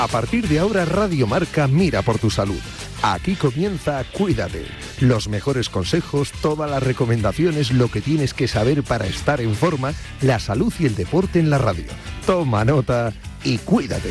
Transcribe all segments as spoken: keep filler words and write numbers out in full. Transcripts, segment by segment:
A partir de ahora, Radio Marca mira por tu salud. Aquí comienza Cuídate. Los mejores consejos, todas las recomendaciones, lo que tienes que saber para estar en forma, la salud y el deporte en la radio. Toma nota y cuídate.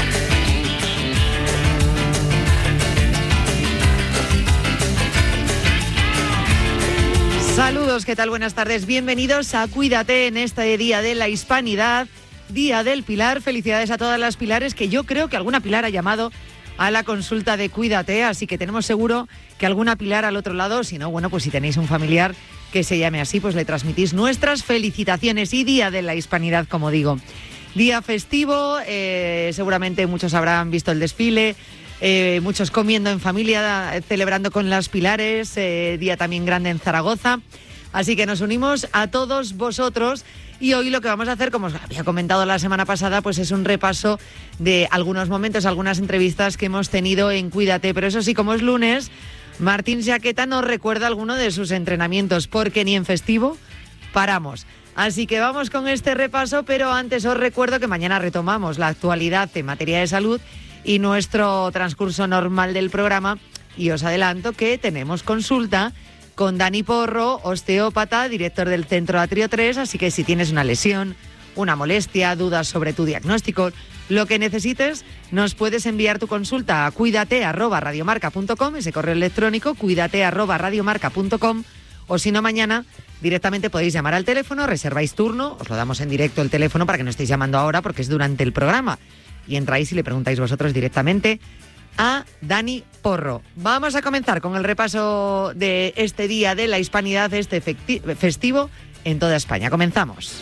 Saludos, ¿qué tal? Buenas tardes. Bienvenidos a Cuídate en este Día de la Hispanidad, Día del Pilar. Felicidades a todas las Pilares, que yo creo que alguna Pilar ha llamado a la consulta de Cuídate, así que tenemos seguro que alguna Pilar al otro lado, si no, bueno, pues si tenéis un familiar que se llame así, pues le transmitís nuestras felicitaciones. Y Día de la Hispanidad, como digo. Día festivo, eh, seguramente muchos habrán visto el desfile, eh, muchos comiendo en familia, celebrando con las Pilares, eh, día también grande en Zaragoza. Así que nos unimos a todos vosotros. Y hoy lo que vamos a hacer, como os había comentado la semana pasada, pues es un repaso de algunos momentos, algunas entrevistas que hemos tenido en Cuídate. Pero eso sí, como es lunes, Martín Jaqueta nos recuerda alguno de sus entrenamientos, porque ni en festivo paramos. Así que vamos con este repaso, pero antes os recuerdo que mañana retomamos la actualidad en materia de salud y nuestro transcurso normal del programa. Y os adelanto que tenemos consulta con Dani Porro, osteópata, director del Centro Atrio tres, así que si tienes una lesión, una molestia, dudas sobre tu diagnóstico, lo que necesites, nos puedes enviar tu consulta a cuídate arroba radiomarca punto com, ese correo electrónico, cuídate arroba radiomarca punto com, o si no, mañana directamente podéis llamar al teléfono, reserváis turno, os lo damos en directo el teléfono para que no estéis llamando ahora porque es durante el programa, y entráis y le preguntáis vosotros directamente a Dani Porro. Vamos a comenzar con el repaso de este Día de la Hispanidad, este festivo en toda España. Comenzamos.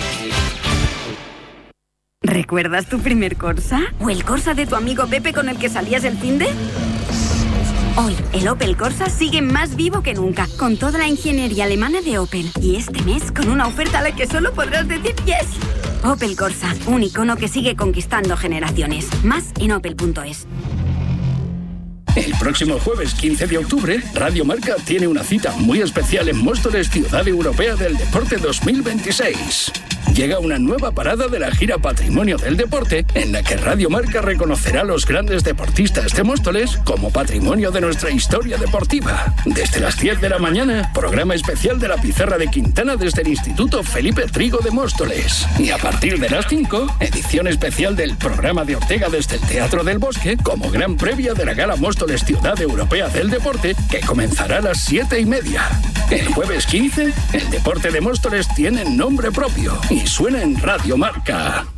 ¿Recuerdas tu primer Corsa? ¿O el Corsa de tu amigo Pepe con el que salías el finde? Hoy, el Opel Corsa sigue más vivo que nunca, con toda la ingeniería alemana de Opel. Y este mes, con una oferta a la que solo podrás decir yes. Opel Corsa, un icono que sigue conquistando generaciones. Más en opel punto es. El próximo jueves quince de octubre, Radio Marca tiene una cita muy especial en Móstoles, Ciudad Europea del Deporte dos mil veintiséis. Llega una nueva parada de la gira Patrimonio del Deporte, en la que Radio Marca reconocerá a los grandes deportistas de Móstoles como patrimonio de nuestra historia deportiva. Desde las diez de la mañana, programa especial de la Pizarra de Quintana desde el Instituto Felipe Trigo de Móstoles. Y a partir de las cinco, edición especial del programa de Ortega desde el Teatro del Bosque, como gran previa de la Gala Móstoles Ciudad Europea del Deporte, que comenzará a las siete y media. El jueves quince, el deporte de Móstoles tiene nombre propio y suena en Radio Marca.